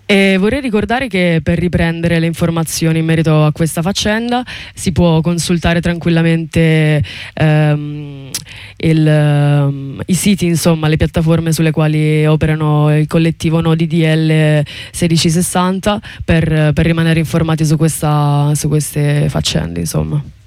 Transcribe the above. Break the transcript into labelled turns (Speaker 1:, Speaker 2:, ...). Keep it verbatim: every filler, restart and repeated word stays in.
Speaker 1: E vorrei ricordare che per riprendere le informazioni in merito a questa faccenda si può consultare tranquillamente ehm, il, um, i siti, insomma, le piattaforme sulle quali operano il collettivo No D D L sedici sessanta per, per rimanere informati su, questa, su queste faccende, insomma.